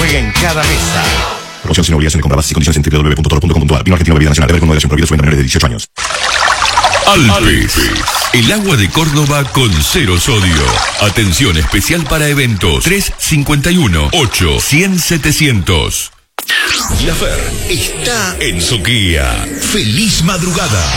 juega en cada mesa. Promoción sin obligación de compra, bases y condiciones en www.toro.com.ar. Vino Argentino, bebida nacional, beber con moderación, prohibida su venta a menores de 18 años. Alpes, el agua de Córdoba con cero sodio. Atención especial para eventos 351-8-100-700. La Fer está en su guía. ¡Feliz madrugada!